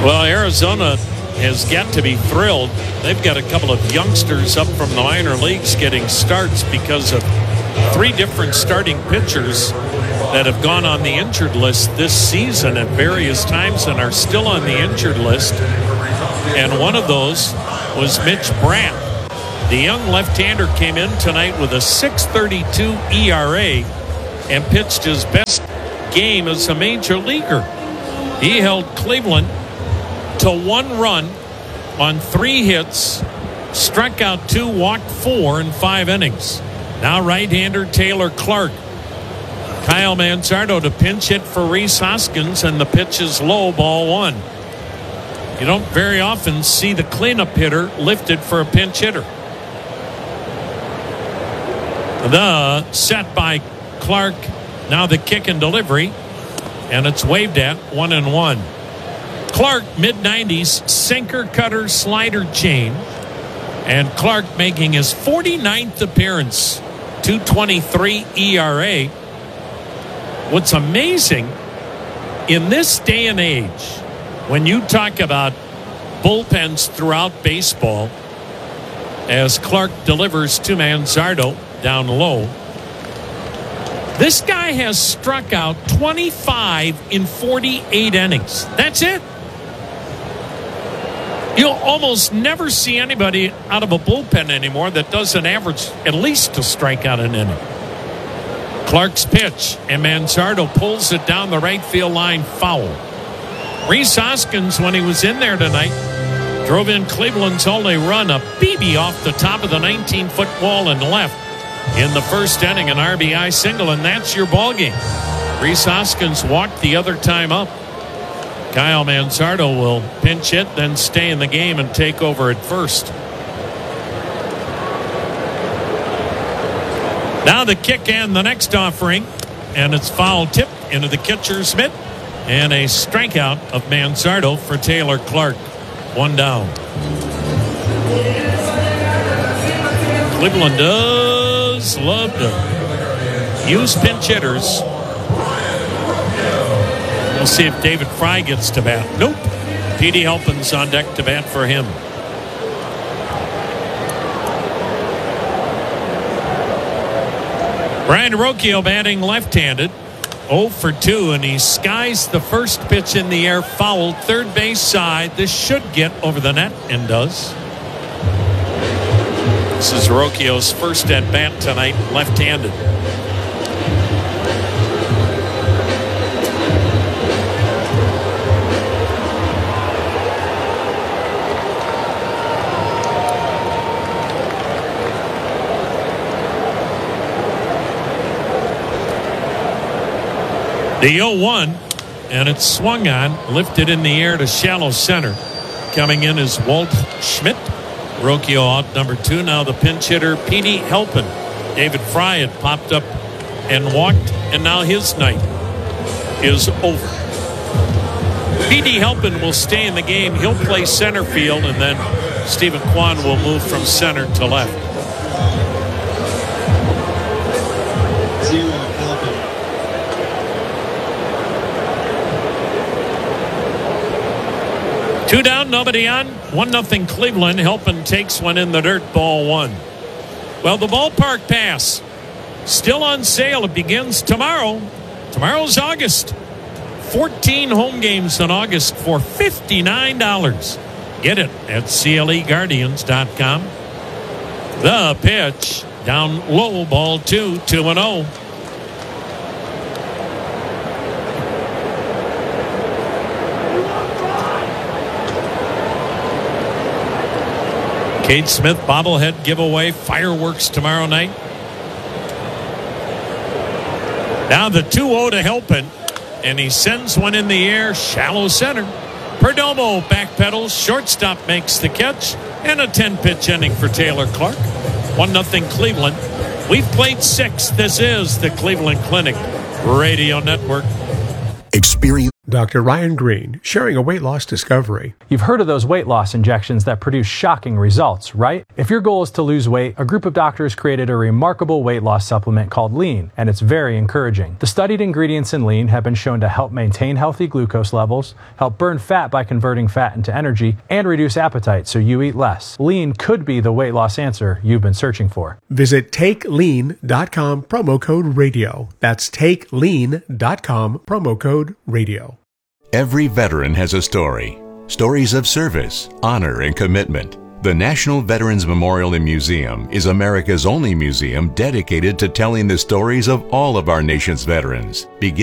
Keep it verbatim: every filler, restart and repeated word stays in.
Well, Arizona has got to be thrilled. They've got a couple of youngsters up from the minor leagues getting starts because of three different starting pitchers that have gone on the injured list this season at various times and are still on the injured list. And one of those was Mitch Brandt. The young left-hander came in tonight with a six thirty-two E R A and pitched his best game as a major leaguer. He held Cleveland to one run on three hits, struck out two, walked four in five innings. Now right-hander Taylor Clark. Kyle Manzardo to pinch hit for Rhys Hoskins, and the pitch is low, ball one. You don't very often see the cleanup hitter lifted for a pinch hitter. The set by Clark. Now the kick and delivery, and it's waved at one and one. Clark, mid nineties, sinker, cutter, slider chain. And Clark making his forty-ninth appearance, two twenty-three E R A. What's amazing, in this day and age, when you talk about bullpens throughout baseball, as Clark delivers to Manzardo down low, this guy has struck out twenty-five in forty-eight innings. That's it. You'll almost never see anybody out of a bullpen anymore that doesn't average at least a strikeout an inning. Clark's pitch, and Manzardo pulls it down the right field line, foul. Rhys Hoskins, when he was in there tonight, drove in Cleveland's only run, a B B off the top of the nineteen-foot wall and left in the first inning, an R B I single, and that's your ball game. Rhys Hoskins walked the other time up. Kyle Manzardo will pinch hit, then stay in the game and take over at first. Now the kick and the next offering, and it's foul tip into the catcher's mitt, and a strikeout of Manzardo for Taylor Clark. One down. Cleveland does love to use pinch hitters. We'll see if David Fry gets to bat. Nope. Petey Halpin's on deck to bat for him. Brian Rocchio batting left-handed, oh for two, and he skies the first pitch in the air, fouled third base side. This should get over the net, and does. This is Rocchio's first at bat tonight, left-handed. The oh one, and it's swung on, lifted in the air to shallow center. Coming in is Walt Schmidt. Rocchio out number two. Now the pinch hitter, Petey Halpin. David Fry had popped up and walked, and now his night is over. Petey Halpin will stay in the game. He'll play center field, and then Stephen Kwan will move from center to left. Two down, nobody on. One nothing Cleveland. Halpin takes one in the dirt, ball one. Well, the ballpark pass still on sale. It begins tomorrow. Tomorrow's August. fourteen home games in August for fifty-nine dollars. Get it at C L E Guardians dot com. The pitch down low, ball two, two and oh. Cade Smith bobblehead giveaway, fireworks tomorrow night. Now the two oh to Halpin, and he sends one in the air, shallow center. Perdomo backpedals, shortstop makes the catch, and a ten-pitch inning for Taylor Clark. one nothing Cleveland. We've played six. This is the Cleveland Clinic Radio Network. Experience. Doctor Ryan Green, sharing a weight loss discovery. You've heard of those weight loss injections that produce shocking results, right? If your goal is to lose weight, a group of doctors created a remarkable weight loss supplement called Lean, and it's very encouraging. The studied ingredients in Lean have been shown to help maintain healthy glucose levels, help burn fat by converting fat into energy, and reduce appetite so you eat less. Lean could be the weight loss answer you've been searching for. Visit take lean dot com, promo code radio. That's take lean dot com, promo code radio. Every veteran has a story. Stories of service, honor, and commitment. The National Veterans Memorial and Museum is America's only museum dedicated to telling the stories of all of our nation's veterans. Begin